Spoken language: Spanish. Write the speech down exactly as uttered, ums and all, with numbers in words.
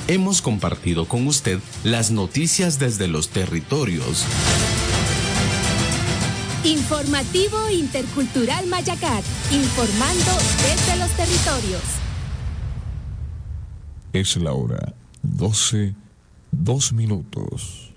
hemos compartido con usted las noticias desde los territorios. Informativo Intercultural Mayacat, informando desde los territorios. Es la hora doce, dos minutos.